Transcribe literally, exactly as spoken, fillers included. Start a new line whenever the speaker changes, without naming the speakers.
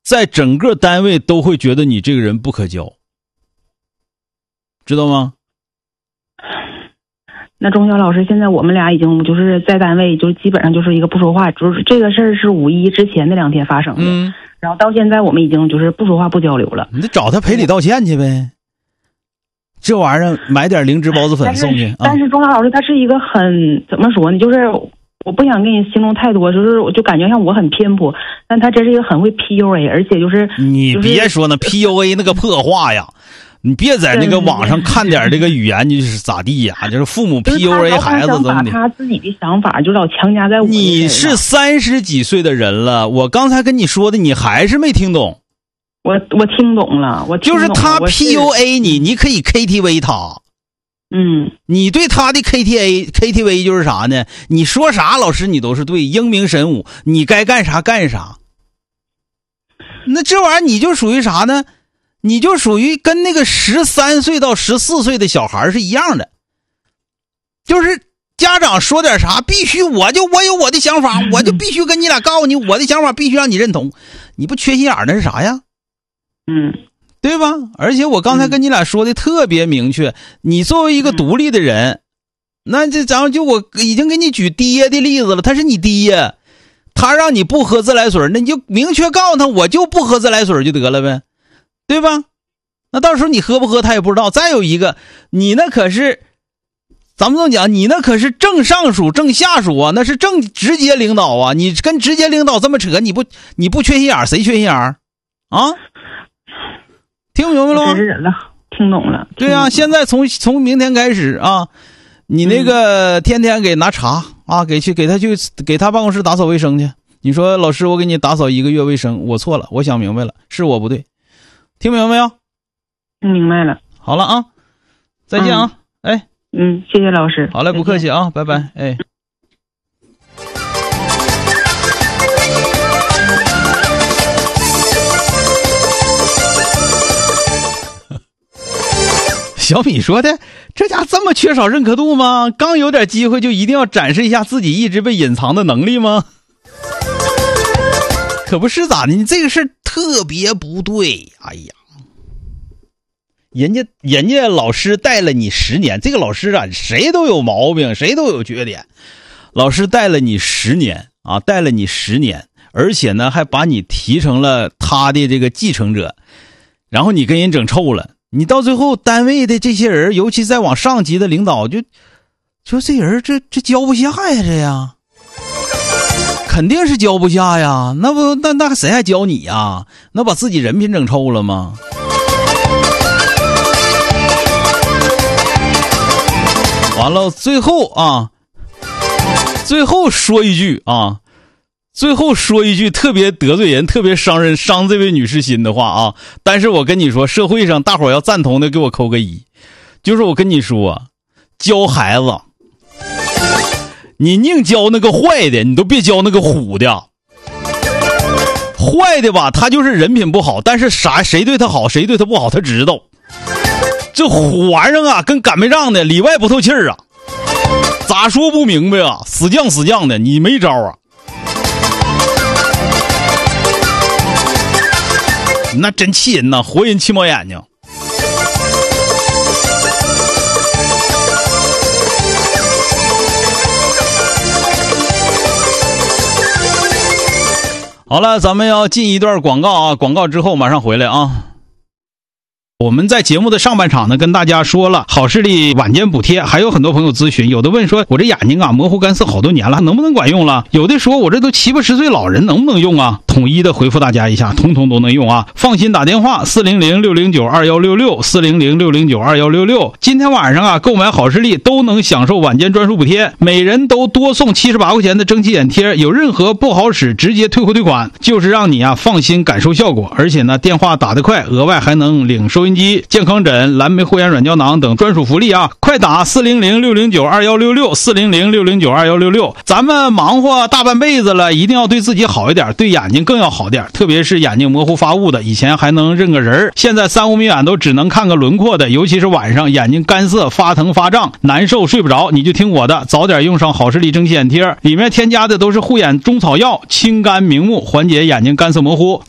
在整个单位都会觉得你这个人不可交，知道吗？
那钟晓老师，现在我们俩已经就是在单位，就基本上就是一个不说话，就是这个事儿是五一之前那两天发生的，
嗯，
然后到现在我们已经就是不说话不交流了。
你得找他赔礼道歉去呗，这玩意儿买点灵芝孢子粉送去。
但是，但是钟晓老师他是一个很怎么说呢？就是我不想跟你形容太多，就是我就感觉像我很偏颇，但他这是一个很会 P U A， 而且就是
你别说那 P U A 那个破话呀。你别在那个网上看点这个语言就是咋地呀、啊？就是父母 P U A 孩子怎么的？
他自己的想法就老强加在我。
你是三十几岁的人了，我刚才跟你说的，你还是没听懂。
我我听懂了，我听懂了
就是他 P U A 你，你可以 K T V 他。
嗯，
你对他的 K T A K T V 就是啥呢？你说啥老师你都是对，英明神武，你该干啥干啥。那这玩意儿你就属于啥呢？你就属于跟那个十三岁到十四岁的小孩是一样的，就是家长说点啥，必须我就我有我的想法，我就必须跟你俩告诉你我的想法，必须让你认同。你不缺心眼儿那是啥呀？
嗯，
对吧？而且我刚才跟你俩说的特别明确，你作为一个独立的人，那这咱们就我已经给你举爹的例子了，他是你爹，他让你不喝自来水，那你就明确告诉他，我就不喝自来水就得了呗。对吧？那到时候你喝不喝他也不知道。再有一个，你那可是咱们这么讲，你那可是正上属正下属啊，那是正直接领导啊，你跟直接领导这么扯，你不你不缺心眼儿谁缺心眼儿啊？听明白了吗？
真是了，听懂了。
对啊，现在从从明天开始啊，你那个天天给拿茶、嗯、啊，给去给他去给他办公室打扫卫生去。你说老师，我给你打扫一个月卫生，我错了，我想明白了，是我不对。听明白没有？
听明白了。
好了啊，再见啊！嗯、哎，
嗯，谢谢老师。
好嘞，不客气啊，拜拜。哎，小米说的，这家这么缺少认可度吗？刚有点机会就一定要展示一下自己一直被隐藏的能力吗？可不是咋的，你这个事特别不对。哎呀，人家人家老师带了你十年，这个老师啊，谁都有毛病，谁都有缺点。老师带了你十年啊，带了你十年，而且呢，还把你提成了他的这个继承者，然后你跟人整臭了，你到最后单位的这些人，尤其再往上级的领导，就说这人这这教不下呀，这呀。肯定是教不下呀，那不那那谁还教你呀？那把自己人品整臭了吗？完了，最后啊，最后说一句啊，最后说一句特别得罪人、特别伤人、伤这位女士心的话啊。但是我跟你说，社会上大伙儿要赞同的，给我扣个一。就是我跟你说，教孩子。你宁教那个坏的，你都别教那个虎的。坏的吧，他就是人品不好，但是啥谁对他好，谁对他不好，他知道。这虎玩意儿啊，跟赶没仗的，里外不透气儿啊，咋说不明白啊？死犟死犟的，你没招啊。那真气人呐，活人气冒眼睛。好了，咱们要进一段广告啊，广告之后马上回来啊。我们在节目的上半场呢，跟大家说了好视力晚间补贴，还有很多朋友咨询，有的问说我这眼睛啊模糊干涩好多年了，能不能管用了？有的说我这都七八十岁老人能不能用啊？统一的回复大家一下，通通都能用啊！放心打电话四零零六零九二一六六 四零零六零九二一六六，今天晚上啊购买好视力都能享受晚间专属补贴，每人都多送七十八块钱的蒸汽眼贴，有任何不好使直接退货退款，就是让你啊放心感受效果。而且呢电话打得快，额外还能领收音机、健康枕、蓝莓护眼软胶囊等专属福利啊！快打四零零六零九二一六六 四零零六零九二一六六，咱们忙活大半辈子了，一定要对自己好一点，对眼睛更要好点，特别是眼睛模糊发雾的，以前还能认个人，现在三五米远都只能看个轮廓的，尤其是晚上眼睛干涩发疼发胀难受睡不着，你就听我的，早点用上好视力蒸汽眼贴，里面添加的都是护眼中草药，清肝明目，缓解眼睛干涩模糊。